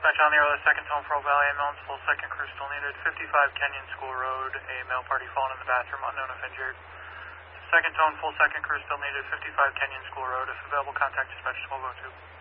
Dispatch on the air, second tone for Oak Valley ambulance, full second crew still needed. 55 Kenyon School Road, a male party fallen in the bathroom, unknown if injured. Second tone, full second crew still needed. 55 Kenyon School Road. If available, contact dispatch 1202.